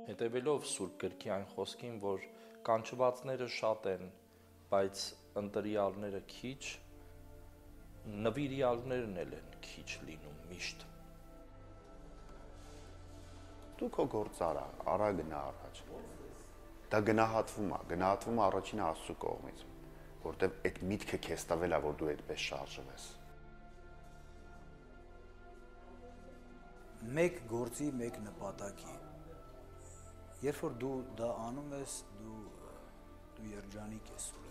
Հետևելով Սուրբ գրքի այն խոսքին, որ կանչվածները շատ են, բայց ընտրյալները քիչ, նվիրյալներն էլ են քիչ լինում միշտ։ Դու քո գործ արա գնա առաջ։ Դա գնահատվում է առաջինը Աստծո կողմից, որտեվ այդ միտքը քեզ տվել է, որ դու այդպես շարժվես։ Մեկ գործի, մեկ նպատակի։ Երբ որ դու դա անում ես, դու երջանիկ ես